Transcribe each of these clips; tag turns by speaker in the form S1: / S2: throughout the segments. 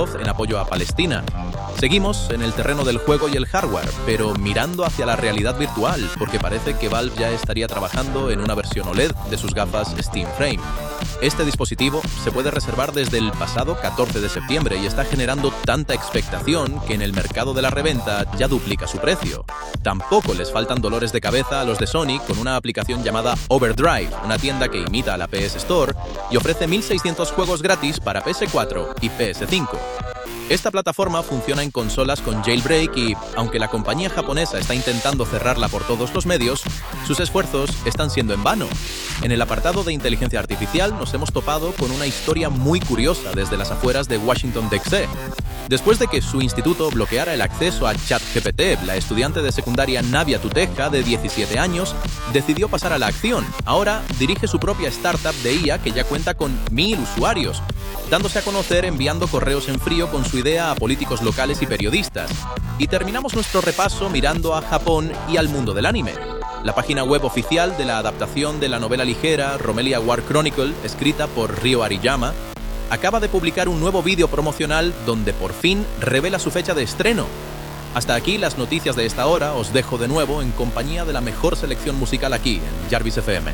S1: Ubisoft en apoyo a Palestina. Seguimos en el terreno del juego y el hardware, pero mirando hacia la realidad virtual, porque parece que Valve ya estaría trabajando en una versión OLED de sus gafas Steam Frame. Este dispositivo se puede reservar desde el pasado 14 de septiembre y está generando tanta expectación que en el mercado de la reventa ya duplica su precio. Tampoco les faltan dolores de cabeza a los de Sony con una aplicación llamada Overdrive, una tienda que imita a la PS Store y ofrece 1.600 juegos gratis para PS4 y PS5. Esta plataforma funciona en consolas con jailbreak y, aunque la compañía japonesa está intentando cerrarla por todos los medios, sus esfuerzos están siendo en vano. En el apartado de inteligencia artificial nos hemos topado con una historia muy curiosa desde las afueras de Washington, D.C. Después de que su instituto bloqueara el acceso a ChatGPT, la estudiante de secundaria Navia Tuteja, de 17 años, decidió pasar a la acción. Ahora dirige su propia startup de IA que ya cuenta con 1.000 usuarios, dándose a conocer enviando correos en frío con su idea a políticos locales y periodistas. Y terminamos nuestro repaso mirando a Japón y al mundo del anime. La página web oficial de la adaptación de la novela ligera Romelia War Chronicle, escrita por Ryo Ariyama, acaba de publicar un nuevo vídeo promocional donde por fin revela su fecha de estreno. Hasta aquí las noticias de esta hora. Os dejo de nuevo en compañía de la mejor selección musical aquí, en Jarvis FM.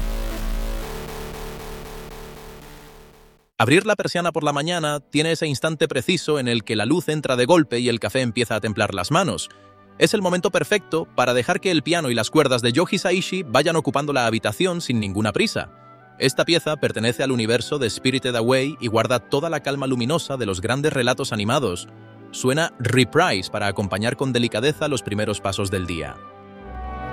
S1: Abrir la persiana por la mañana tiene ese instante preciso en el que la luz entra de golpe y el café empieza a templar las manos. Es el momento perfecto para dejar que el piano y las cuerdas de Yoji Hisaishi vayan ocupando la habitación sin ninguna prisa. Esta pieza pertenece al universo de Spirited Away y guarda toda la calma luminosa de los grandes relatos animados. Suena Reprise para acompañar con delicadeza los primeros pasos del día.